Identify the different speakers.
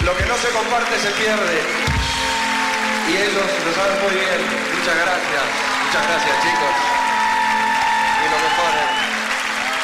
Speaker 1: Lo que no se comparte se pierde. Y ellos lo saben muy bien. Muchas gracias. Muchas gracias.